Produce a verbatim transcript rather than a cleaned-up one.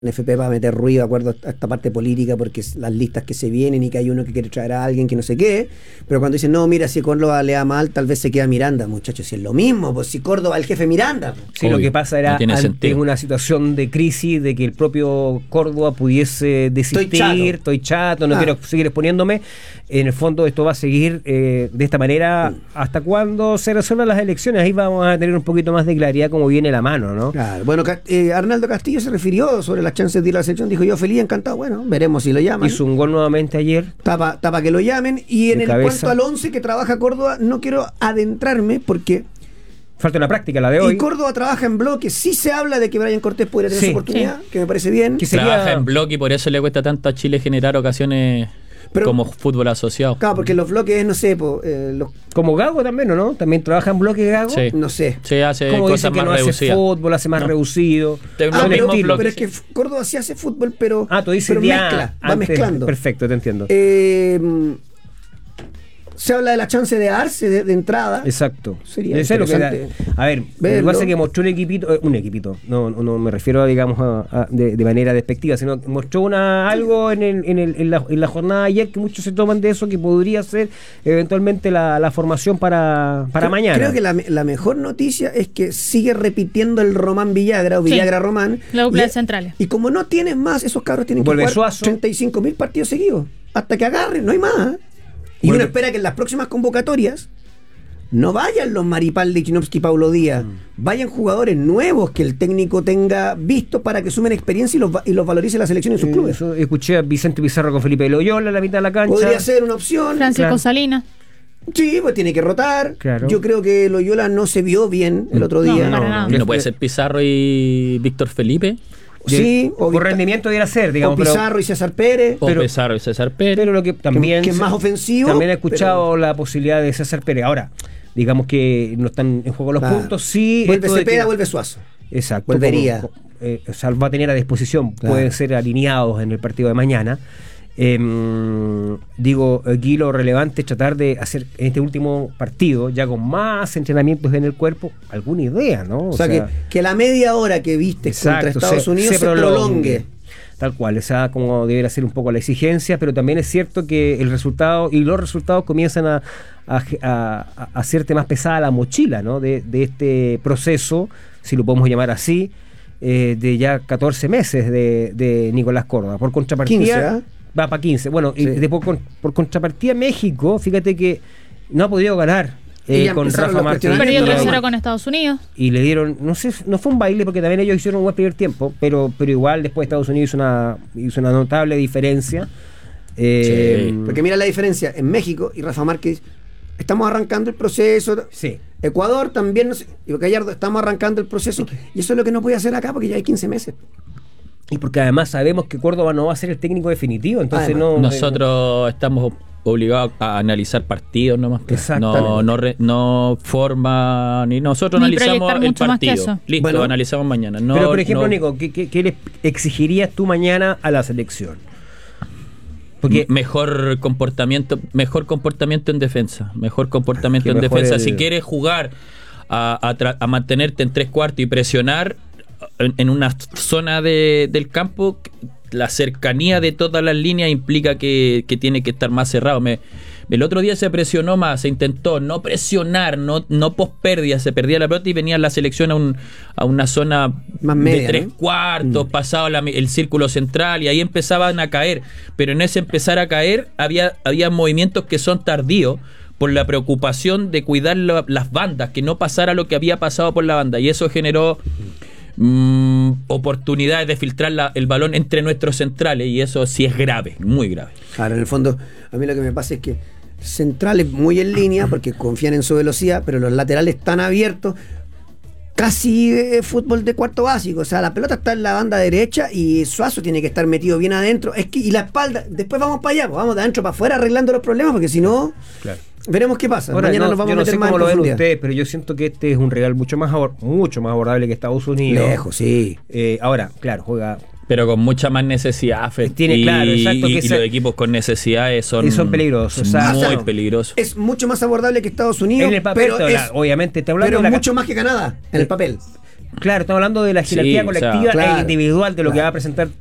N F P va a meter ruido de acuerdo a esta parte política porque las listas que se vienen y que hay uno que quiere traer a alguien que no sé qué, pero cuando dicen, no, mira, si Córdoba le da mal, tal vez se queda Miranda, muchachos, si es lo mismo, pues si Córdoba es el jefe Miranda. Sí, obvio, lo que pasa era no ante una situación de crisis de que el propio Córdoba pudiese desistir, estoy chato, estoy chato no ah. quiero seguir exponiéndome. En el fondo esto va a seguir eh, de esta manera hasta cuando se resuelvan las elecciones. Ahí vamos a tener un poquito más de claridad cómo viene la mano, ¿no? Claro. Bueno, eh, Arnaldo Castillo se refirió sobre las chances de ir a la selección, dijo yo feliz, encantado, bueno, veremos si lo llaman. Hizo un gol nuevamente ayer. Tapa, tapa que lo llamen. Y en el cuanto al once que trabaja Córdoba, no quiero adentrarme porque falta una práctica, la de hoy. Y Córdoba trabaja en bloque. Sí se habla de que Brian Cortés podría tener sí, su oportunidad, sí. que me parece bien. Que sería... Trabaja en bloque y por eso le cuesta tanto a Chile generar ocasiones pero, como fútbol asociado. Claro, porque los bloques, no sé, po, eh, los... como Gago también, ¿o no? También trabaja en bloque Gago. Sí. No sé. Sí, hace como cosas dice que más no reducidas. Hace fútbol, hace más no. reducido. Ah, pero, pero es que Córdoba sí hace fútbol, pero, ah, tú dices pero ya, mezcla, antes, va mezclando. Perfecto, te entiendo. Eh... Se habla de la chance de Arce de, de entrada. Exacto. Sería Eso interesante. Lo que da, a ver, lo que pasa es que mostró un equipito, eh, un equipito, no, no me refiero, digamos, a, a, de, de manera despectiva, sino mostró una algo en, el, en, el, en, la, en la jornada de ayer que muchos se toman de eso, que podría ser eventualmente la, la formación para, para creo, mañana. Creo que la, la mejor noticia es que sigue repitiendo el Román Villagra o Villagra sí, Román. La dupla de centrales. Y como no tienen más, esos cabros tienen Vuelve que jugar Suazo. treinta y cinco mil partidos seguidos. Hasta que agarren, no hay más. Y bueno, uno espera que en las próximas convocatorias no vayan los Maripal, Lichnowsky, Paulo Díaz, mm. vayan jugadores nuevos que el técnico tenga visto para que sumen experiencia y los, y los valorice la selección en sus eh, clubes. Eso, escuché a Vicente Pizarro con Felipe Loyola en la mitad de la cancha. Podría ser una opción. Francisco claro. Salinas. Sí, pues tiene que rotar. Claro. Yo creo que Loyola no se vio bien el otro día. No, no, no, no. ¿No puede ser Pizarro y Víctor Felipe? Sí, o por rendimiento debiera ser, digamos. O Pizarro pero, y César Pérez. O pero, Pizarro y César Pérez. Pero lo que también. Que, que es más ofensivo. También he escuchado pero, la posibilidad de César Pérez. Ahora, digamos que no están en juego los claro. puntos. Sí. Vuelve Cepeda, que, vuelve Suazo. Exacto. Volvería. Como, eh, o sea, va a tener a disposición. Claro. Pueden ser alineados en el partido de mañana. Eh, digo, aquí lo relevante es tratar de hacer en este último partido, ya con más entrenamientos en el cuerpo, alguna idea, ¿no? O, o sea, sea que, que la media hora que viste exacto, contra Estados se, Unidos se, se prolongue. prolongue. Tal cual, esa como debería ser un poco la exigencia, pero también es cierto que el resultado y los resultados comienzan a, a, a, a hacerte más pesada la mochila, ¿no? De, de este proceso, si lo podemos llamar así, eh, de ya catorce meses de, de Nicolás Córdoba. Por contrapartida. quince, ¿eh? Va para quince. Bueno, sí. y después por, por contrapartida México, fíjate que no ha podido ganar eh, con Rafa Márquez. Perdió tres cero con Estados Unidos. Y le dieron, no sé, no fue un baile porque también ellos hicieron un buen primer tiempo, pero pero igual después Estados Unidos hizo una, hizo una notable diferencia. Eh, sí. Porque mira la diferencia en México y Rafa Márquez. Estamos arrancando el proceso. Sí. Ecuador también, no sé, y Gallardo, estamos arrancando el proceso. Y eso es lo que no puede hacer acá porque ya hay quince meses. Y porque además sabemos que Córdoba no va a ser el técnico definitivo, entonces además, no... Nosotros eh, estamos obligados a analizar partidos nomás. No, no, re, no forma... ni Nosotros ni analizamos el partido. Listo, bueno, analizamos mañana. No, pero por ejemplo, no, Nico, ¿qué, qué, ¿qué le exigirías tú mañana a la selección? Porque mejor comportamiento, mejor comportamiento en defensa. Mejor comportamiento en defensa. El... Si quieres jugar a, a, a mantenerte en tres cuartos y presionar... En, en una zona de, del campo, la cercanía de todas las líneas implica que, que tiene que estar más cerrado. Me, el otro día se presionó más, se intentó no presionar, no, no pospérdida, se perdía la pelota y venía la selección a, un, a una zona más media, de tres ¿no? cuartos, mm. pasado la, el círculo central y ahí empezaban a caer. Pero en ese empezar a caer había, había movimientos que son tardíos por la preocupación de cuidar la, las bandas, que no pasara lo que había pasado por la banda, y eso generó Mm, oportunidades de filtrar la, el balón entre nuestros centrales, y eso sí es grave, muy grave. Claro, en el fondo a mí lo que me pasa es que centrales muy en línea porque confían en su velocidad, pero los laterales están abiertos, casi eh, fútbol de cuarto básico. O sea, la pelota está en la banda derecha y Suazo tiene que estar metido bien adentro. Es que, y la espalda, después vamos para allá, pues vamos de adentro para afuera arreglando los problemas, porque si no, claro. Veremos qué pasa. Ahora, mañana no, nos vamos yo a no meter sé más cómo en lo ven profundidad. ustedes, pero yo siento que este es un rival mucho más mucho más abordable que Estados Unidos. Lejos, sí. Eh, ahora, claro, juega... Pero con mucha más necesidad, Fe. Tiene, y, claro, exacto, que y, esa, y los equipos con necesidades son, y son peligrosos. Son o sea, muy claro, peligrosos. Es mucho más abordable que Estados Unidos, en el papel, pero, es, obviamente, te hablando pero de la mucho más que Canadá, en el papel. Claro, estamos hablando de la jerarquía Sí, o sea, colectiva claro, e individual de lo claro. que va a presentar